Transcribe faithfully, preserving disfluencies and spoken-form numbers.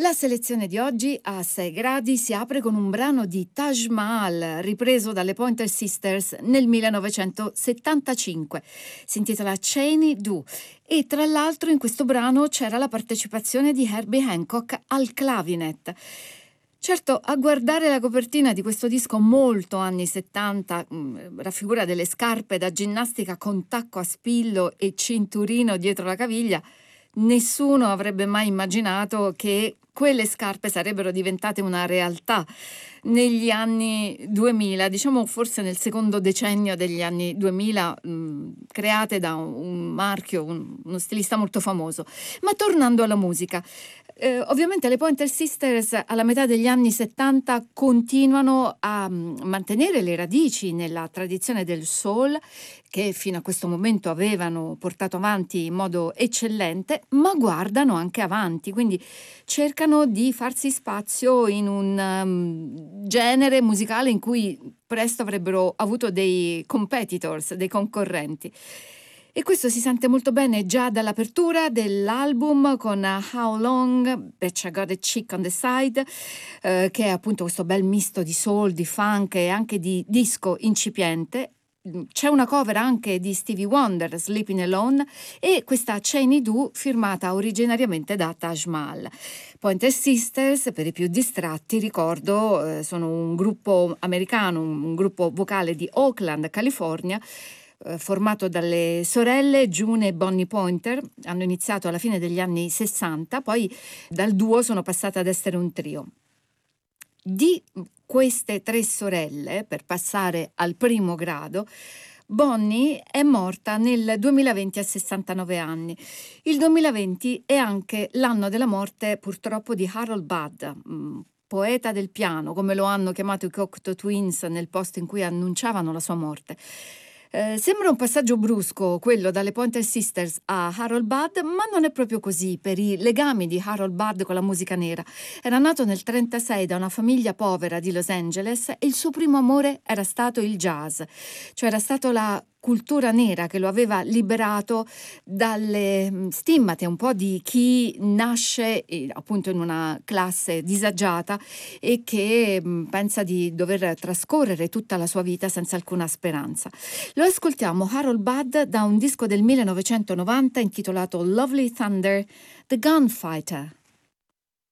La selezione di oggi a sei gradi si apre con un brano di Taj Mahal ripreso dalle Pointer Sisters nel millenovecentosettantacinque. Si intitola Cheney Do e tra l'altro in questo brano c'era la partecipazione di Herbie Hancock al clavinet. Certo, a guardare la copertina di questo disco molto anni settanta, mh, raffigura delle scarpe da ginnastica con tacco a spillo e cinturino dietro la caviglia. Nessuno avrebbe mai immaginato che quelle scarpe sarebbero diventate una realtà negli anni duemila, diciamo forse nel secondo decennio degli anni duemila, mh, create da un, un marchio, un- uno stilista molto famoso. Ma tornando alla musica, eh, ovviamente le Pointer Sisters alla metà degli anni settanta continuano a mh, mantenere le radici nella tradizione del soul che fino a questo momento avevano portato avanti in modo eccellente, ma guardano anche avanti, quindi cercano di farsi spazio in un um, genere musicale in cui presto avrebbero avuto dei competitors, dei concorrenti. E questo si sente molto bene già dall'apertura dell'album con How Long, Betcha Got a Chick on the Side, eh, che è appunto questo bel misto di soul, di funk e anche di disco incipiente. C'è una cover anche di Stevie Wonder, Sleeping Alone, e questa Cheney Do firmata originariamente da Taj Mahal. Pointer Sisters, per i più distratti, ricordo, eh, sono un gruppo americano, un, un gruppo vocale di Oakland, California, eh, formato dalle sorelle June e Bonnie Pointer. Hanno iniziato alla fine degli anni sessanta, poi dal duo sono passate ad essere un trio. Di queste tre sorelle, per passare al primo grado, Bonnie è morta nel duemilaventi a sessantanove anni. Il duemilaventi è anche l'anno della morte purtroppo di Harold Budd, mm, poeta del piano, come lo hanno chiamato i Cocteau Twins nel posto in cui annunciavano la sua morte. Eh, sembra un passaggio brusco quello dalle Pointer Sisters a Harold Budd, ma non è proprio così per i legami di Harold Budd con la musica nera. Era nato nel trentasei da una famiglia povera di Los Angeles e il suo primo amore era stato il jazz, cioè era stato la cultura nera che lo aveva liberato dalle mh, stimmate un po' di chi nasce eh, appunto in una classe disagiata e che mh, pensa di dover trascorrere tutta la sua vita senza alcuna speranza. Lo ascoltiamo Harold Budd da un disco del millenovecentonovanta intitolato Lovely Thunder, The Gunfighter.